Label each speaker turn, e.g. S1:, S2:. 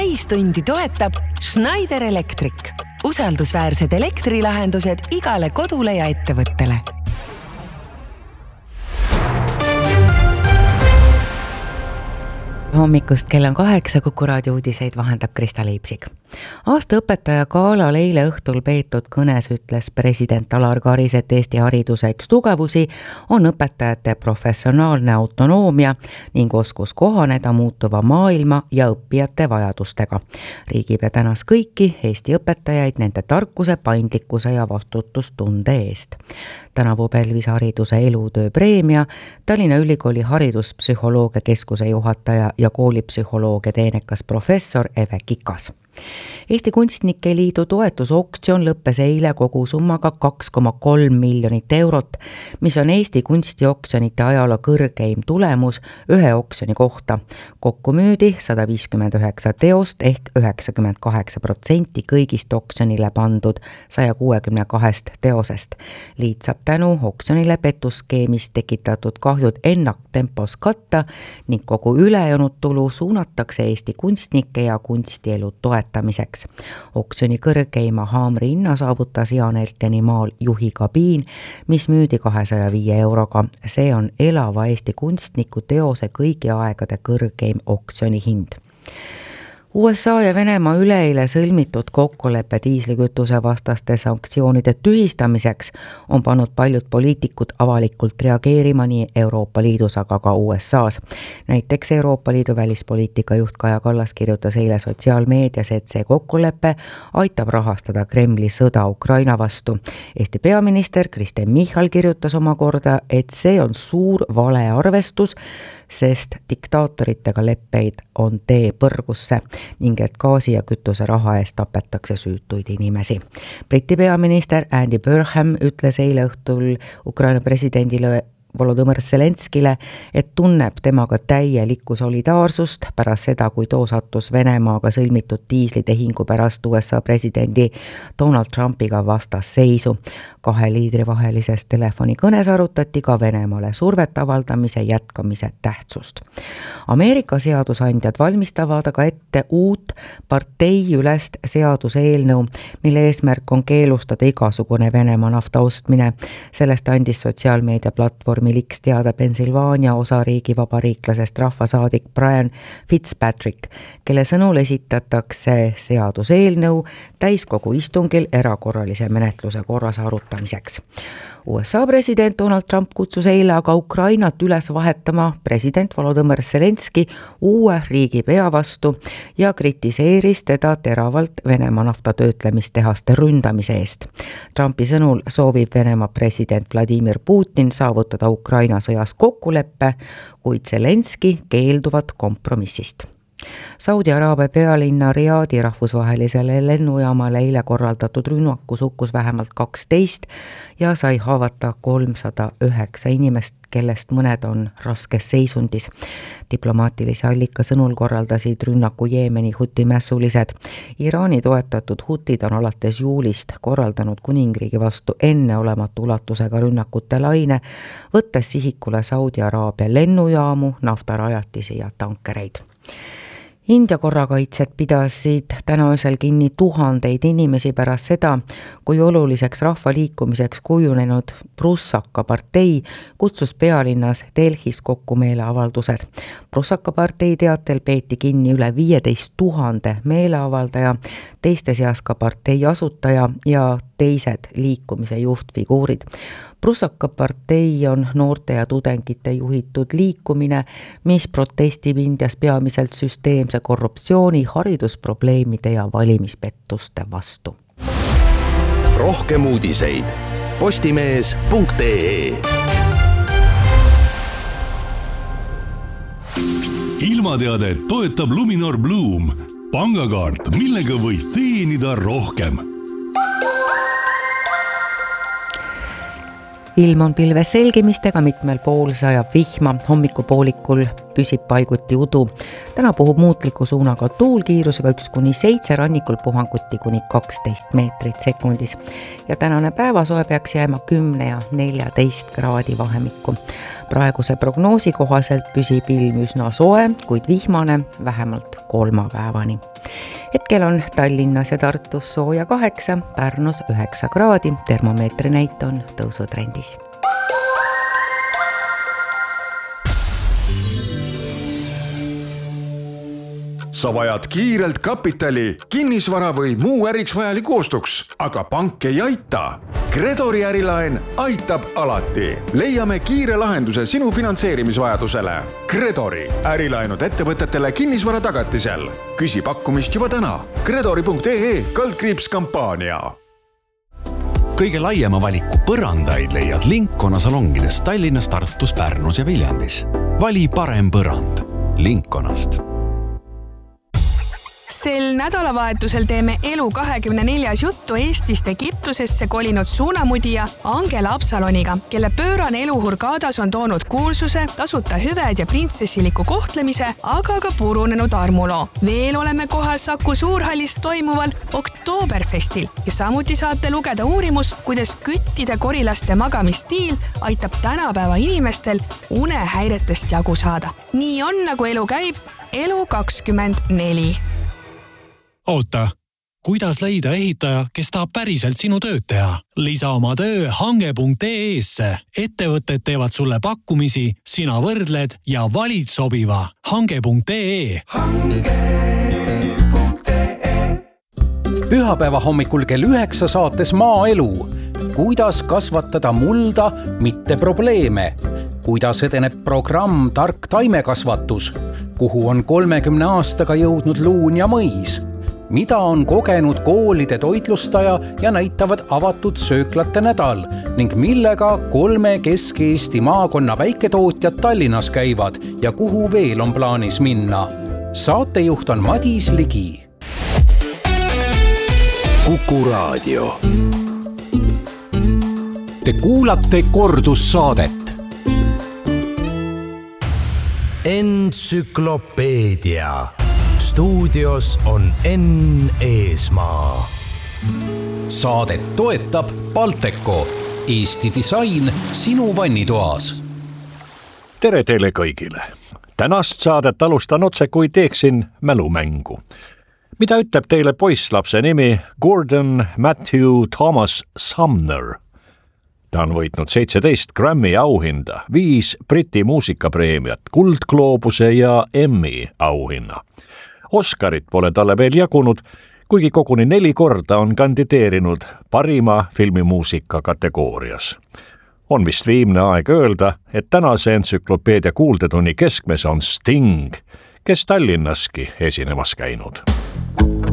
S1: täistundi toetab Schneider Electric. Usaldusväärsed elektrilahendused igale kodule ja ettevõttele.
S2: Hommikust kell on 8, Kuku raadio uudiseid vahendab Krista Liipsik. Aasta õpetaja galal eile õhtul peetud kõnes ütles president Alar Karis, et Eesti hariduse üks tugevusi on õpetajate professionaalne autonoomia ning oskus kohaneda muutuva maailma ja õppijate vajadustega. Riigipea tänas kõiki Eesti õpetajaid nende tarkuse, paindlikkuse ja vastutustunde eest. Tänavu pälvis hariduse elutöö preemia Tallinna Ülikooli hariduspsühholoogia keskuse juhataja ja koolipsühholoogia teenekas professor Eve Kikas. Eesti Kunstnike Liidu toetusoktsioon lõppes eile kogusummaga 2,3 miljonit eurot, mis on Eesti kunstioksjonite ajaloo kõrgeim tulemus ühe oksjoni kohta. Kokku müüdi 159 teost ehk 98% kõigist oksjonile pandud 162 teosest. Liit saab tänu oksjonile petuskeemist tekitatud kahjud ennaktempos katta ning kogu ülejäänud tulu suunatakse Eesti kunstnike ja kunstielu toetamiseks. Oksjoni kõrgeima haamri hinna saavutas Jaan Elteni maal Juhi kabiin, mis müüdi 205 euroga. See on elava Eesti kunstniku teose kõigi aegade kõrgeim oksjoni hind. USA ja Venemaa üleeile sõlmitud kokkuleppe diislikütuse vastaste sanktsioonide tühistamiseks on pannud paljud poliitikud avalikult reageerima nii Euroopa Liidus, aga ka USA's. Näiteks Euroopa Liidu välispoliitika juht Kaja Kallas kirjutas eile sotsiaalmeedias, et see kokkulepe aitab rahastada Kremli sõda Ukraina vastu. Eesti peaminister Kristen Michal kirjutas omakorda, et see on suur valearvestus, sest diktaatoritega leppeid on tee põrgusse ning et gaasi ja kütuse raha eest tapetakse süütuid inimesi. Briti peaminister Andy Burnham ütles eile õhtul Ukraina presidendile Volodõmõr Zelenskile, et tunneb temaga täielikku solidaarsust pärast seda, kui too sattus Venemaaga sõlmitud diislitehingu pärast USA presidendi Donald Trumpiga vastasseisu. Kahe liidri vahelises telefonikõnes arutati ka Venemaale survet avaldamise jätkamise tähtsust. Ameerika seadusandjad valmistavad aga ette uut parteiülest seaduseelnõu, mille eesmärk on keelustada igasugune Venemaa nafta ostmine. Sellest andis sotsiaalmeedia platvorm Liks teada Pennsylvania osariigi vabariiklasest rahvasaadik Brian Fitzpatrick, kelle sõnul esitatakse seaduseelnõu täiskogu istungil erakorralise menetluse korras arutamiseks. USA president Donald Trump kutsus eile aga Ukrainat üles vahetama president Volodõmõr Zelenski uue riigipea vastu ja kritiseeris teda teravalt Venemaa naftatöötlemistehaste ründamise eest. Trumpi sõnul soovib Venemaa president Vladimir Putin saavutada Ukraina sõjas kokkuleppe, kuid Zelenski keelduvad kompromissist. Saudi Araabia pealinna Riadi rahvusvahelisele lennujaamale eile korraldatud rünnakus hukkus vähemalt 12 ja sai haavata 309 inimest, kellest mõned on raskes seisundis. Diplomaatilise allika sõnul korraldasid rünnaku Jeemeni hutimässulised. Iraani toetatud hutid on alates juulist korraldanud kuningriigi vastu enneolematu ulatusega rünnakute laine, võttes sihikule Saudi Araabia lennujaamu, naftarajatisi ja tankereid. India korrakaitsjad pidasid täna öösel kinni tuhandeid inimesi pärast seda, kui oluliseks rahvaliikumiseks kujunenud Prussaka partei kutsus pealinnas Delhis kokku meeleavaldused. Prussaka partei teatel peeti kinni üle 15 000 meeleavaldaja, teiste seas ka partei asutaja ja teised liikumise juhtfiguurid. Prussaka partei on noorte ja tudengite juhitud liikumine, mis protestib Indias peamiselt süsteemse korruptsiooni, haridusprobleemide ja valimispettuste vastu.
S3: Rohkem uudiseid postimees.ee. Ilmateadet toetab Luminor Bloom, pangakaart, millega võid teenida rohkem.
S2: Ilm on pilves selgimistega, mitmel pool sajab vihma, hommikupoolikul püsib paiguti udu. Täna puhub muutliku suunaga tuul kiirusega 1-7, rannikul puhanguti kuni 12 meetrit sekundis. Ja tänane päevasoe peaks jääma 10 ja 14 kraadi vahemikku. Praeguse prognoosi kohaselt püsib ilm üsna soe, kuid vihmane vähemalt kolmapäevani. hetkel on Tallinnas ja Tartus sooja 8, Pärnus 9 kraadi, termomeetri näit on tõusutrendis.
S4: Sa vajad kiirelt kapitali, kinnisvara või muu äriks vajaliku ostuks, aga pank ei aita. Credori ärilaen aitab alati. Leiame kiire lahenduse sinu finantseerimisvajadusele. Credori ärilaenud ettevõtetele kinnisvara tagatisel. Küsi pakkumist juba täna. Credori.ee/kampaania.
S5: Kõige laiema valiku põrandaid leiad Lincona salongides Tallinnas, Tartus, Pärnus ja Viljandis. Vali parem põrand Linconast.
S6: Sel nädalavahetusel teeme Elu24 juttu Eestist Egiptusesse kolinud suunamudija Angela Absaloniga, kelle pöörane elu Hurgadas on toonud kuulsuse, tasuta hüved ja printsessiliku kohtlemise, aga ka purunenud armuloo. Veel oleme kohal Saku Suurhallis toimuval Oktoberfestil ja samuti saate lugeda uurimust, kuidas küttide korilaste magamistiil aitab tänapäeva inimestel unehäiretest jagu saada. Nii on, nagu elu käib, Elu24.
S7: Oota, kuidas leida ehitaja, kes tahab päriselt sinu tööd teha? Lisa oma töö hange.ee-sse. Ettevõtted teevad sulle pakkumisi, sina võrdled ja valid sobiva. Hange.ee.
S8: Pühapäeva hommikul kell 9 saates Maaelu. Kuidas kasvatada mulda, mitte probleeme? Kuidas edeneb programm Tark taimekasvatus? Kuhu on 30 aastaga jõudnud Luun ja Mõis? Mida on kogenud koolide toitlustaja ja näitavad avatud sööklate nädal ning millega 3 Kesk-Eesti maakonna väiketootjad Tallinnas käivad ja kuhu veel on plaanis minna? Saatejuht on Madis Ligi.
S3: Kuku Raadio.
S5: Te kuulate kordussaadet.
S9: Entsüklopeedia. Stuudios on Enn Eesmaa.
S5: Saadet toetab Balteco, Eesti disain sinu vannitoas.
S10: Tere teile kõigile. Tänast saadet alustan otse, kui teeksin mälumängu. Mida ütleb teile poisslapse nimi Gordon Matthew Thomas Sumner? Ta on võitnud 17 Grammy auhinda, 5 Briti muusikapreemiat, Kuldgloobuse ja Emmy auhinna. Oscarit pole talle veel jagunud, kuigi koguni 4 korda on kandideerinud parima filmimuusika kategoorias. On vist viimne aeg öelda, et tänase entsüklopeedia kuuldetunni keskmes on Sting, kes Tallinnaski esinemas käinud.